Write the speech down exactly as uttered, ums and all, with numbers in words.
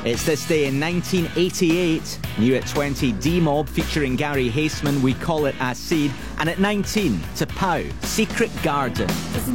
It's this day in nineteen eighty-eight. New at twenty, D-Mob featuring Gary Haseman, We Call It Acid. And at nineteen, T'Pau, Secret Garden.